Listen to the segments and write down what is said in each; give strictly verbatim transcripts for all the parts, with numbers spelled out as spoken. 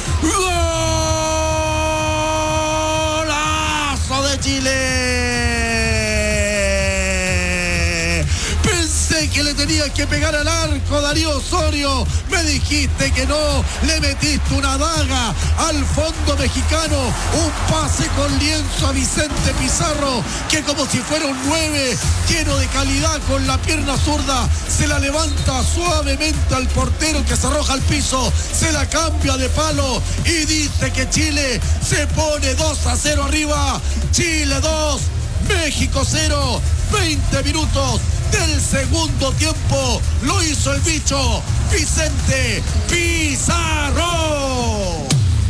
¡Golazo de Chile! Pensé que le tenías que pegar al arco, Darío Osorio. Me dijiste que no. Le metiste una daga al fondo mexicano. Un pase con lienzo a Vicente Pizarro, que como si fuera un nueve, lleno de calidad, con la pierna zurda, se la levanta suavemente al portero, que se arroja al piso, se la cambia de palo y dice que Chile se pone dos a cero arriba. Chile dos, México cero. veinte minutos del segundo tiempo. Lo hizo el bicho Vicente Pizarro.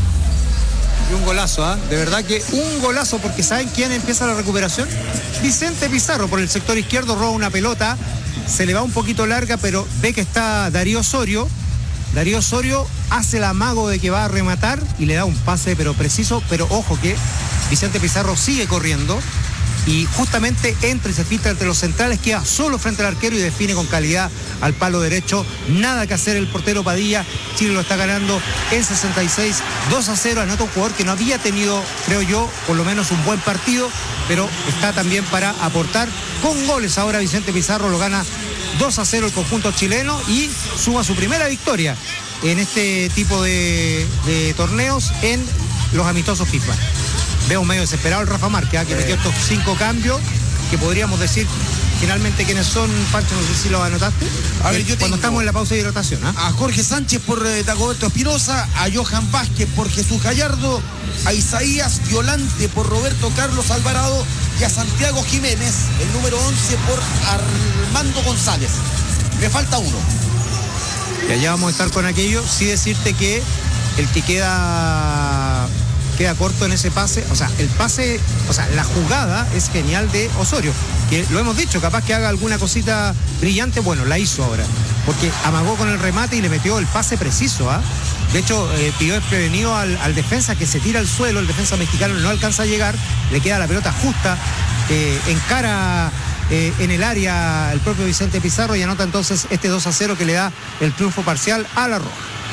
Y un golazo, ¿ah? ¿eh? De verdad que un golazo, porque ¿saben quién empieza la recuperación? Vicente Pizarro por el sector izquierdo, roba una pelota, se le va un poquito larga, pero ve que está Darío Osorio. Darío Osorio hace el amago de que va a rematar y le da un pase, pero preciso, pero ojo que Vicente Pizarro sigue corriendo y justamente entra y se filtra entre los centrales, queda solo frente al arquero y define con calidad al palo derecho. Nada que hacer el portero Padilla. Chile lo está ganando en sesenta y seis, dos a cero. Anota un jugador que no había tenido, creo yo, por lo menos un buen partido, pero está también para aportar con goles. Ahora Vicente Pizarro lo gana dos a cero el conjunto chileno y suma su primera victoria en este tipo de, de torneos en los amistosos FIFA. Veo medio desesperado el Rafa Márquez, ¿eh? que metió estos cinco cambios, que podríamos decir finalmente quiénes son. Pancho, no sé si lo anotaste. A ver, yo cuando estamos en la pausa de hidratación, ¿eh? A Jorge Sánchez por eh, Dagoberto Espinosa, a Johan Vázquez por Jesús Gallardo, a Isaías Violante por Roberto Carlos Alvarado y a Santiago Jiménez, el número once, por Armando González. Me falta uno. Y allá vamos a estar con aquello. Sí decirte que el que queda... queda corto en ese pase, o sea, el pase, o sea, la jugada es genial de Osorio, que lo hemos dicho, capaz que haga alguna cosita brillante, bueno, la hizo ahora, porque amagó con el remate y le metió el pase preciso, ¿ah? ¿eh? De hecho, eh, pidió desprevenido al, al defensa, que se tira al suelo, el defensa mexicano no alcanza a llegar, le queda la pelota justa, eh, encara eh, en el área el propio Vicente Pizarro y anota entonces este dos a cero que le da el triunfo parcial a la Roja.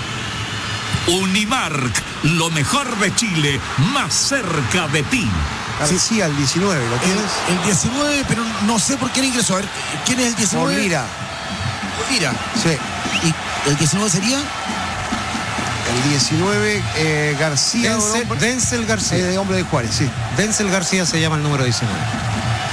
Unimark, lo mejor de Chile, más cerca de ti. Sí, sí, al diecinueve, ¿lo tienes? El, el diecinueve, pero no sé por quién ingresó. A ver, ¿quién es el diecinueve? Mira. Mira. Sí. ¿Y el diecinueve sería? El diecinueve, eh, García. Denzel, Denzel García. Eh, de hombre de Juárez, sí. Denzel García se llama el número diecinueve.